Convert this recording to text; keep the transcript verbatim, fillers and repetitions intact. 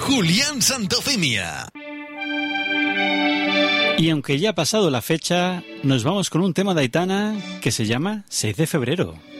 Julián Santofimia. Y aunque ya ha pasado la fecha, nos vamos con un tema de Aitana que se llama seis de febrero.